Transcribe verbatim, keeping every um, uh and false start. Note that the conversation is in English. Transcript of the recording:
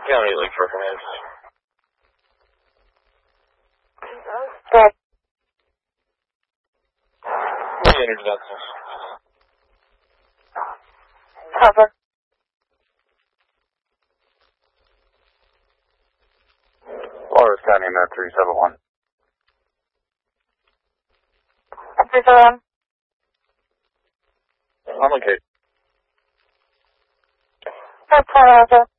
County Lake recommends. Good. We entered Johnson. Cover. Flores County, Met three seven one. three seven one. I'm okay. That's Colorado.